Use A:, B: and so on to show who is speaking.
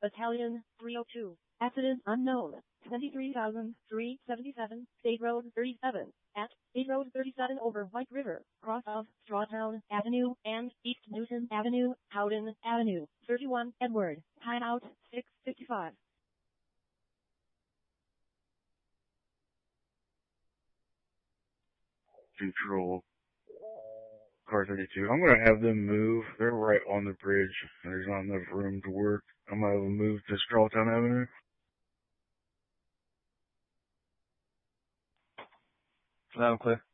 A: Battalion 302. Accident unknown. 23,377, State Road 37, at State Road 37 over White River, cross of Strawtown Avenue and East Newton Avenue, Howden Avenue, 31, Edward, timeout 6:55.
B: Control. Car 32. I'm going to have them move. They're right on the bridge. There's not enough room to work. I'm going to have them move to Strawtown Avenue.
C: Loud and clear.